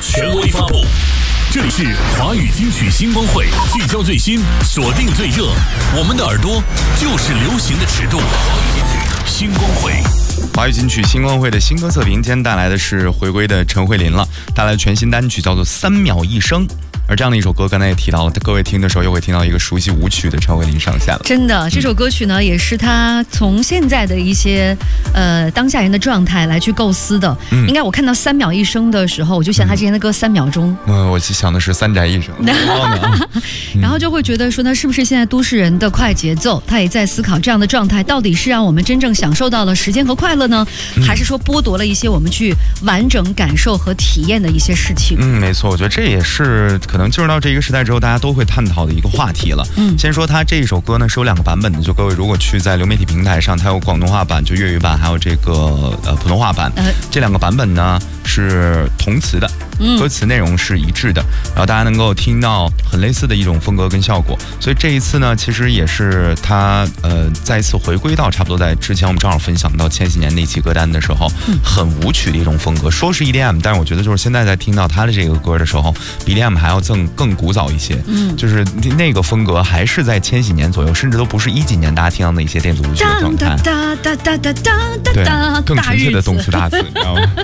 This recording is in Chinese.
权威发布。这里是华语金曲星光会，聚焦最新，锁定最热，我们的耳朵就是流行的尺度。星光会， 华语金曲星光会的新歌测评，今天带来的是回归的陈慧琳了，带来的全新单曲叫做《3秒一生》。而这样的一首歌，刚才也提到了，各位听的时候又会听到一个熟悉舞曲的陈慧琳上线了。 真的，这首歌曲呢，也是她从现在的一些当下人的状态来去构思的。应该我看到3秒一生的时候，我就想她之前的歌3秒钟。 我想的是3宅一生。 然后就会觉得说呢，是不是现在都市人的快节奏，她也在思考这样的状态到底是让我们真正享受到了时间和快乐呢，还是说剥夺了一些我们去完整感受和体验的一些事情？ 没错，我觉得这也是可能进入到这个时代之后，大家都会探讨的一个话题了。先说它这一首歌呢是有2个版本的，就各位如果去在流媒体平台上，它有广东话版，就粤语版，还有这个普通话版。这2个版本呢是同词的，歌词内容是一致的，然后大家能够听到很类似的一种风格跟效果。所以这一次呢，其实也是它再一次回归到差不多在之前我们正好分享到千禧年那期歌单的时候，很舞曲的一种风格，说是 EDM， 但是我觉得就是现在在听到它的这个歌的时候，比 EDM 还要更古早一些。就是那个风格还是在千禧年左右，甚至都不是10几年大家听到的一些电子舞曲的状态。对，更纯粹的动词大词，你知道吗？